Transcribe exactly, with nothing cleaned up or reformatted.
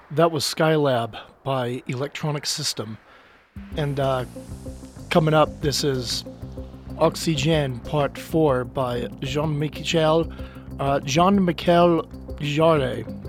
That was Skylab by Electronic System. And uh, coming up, this is Oxygène Part four by Jean-Michel uh, Jean-Michel Jarre.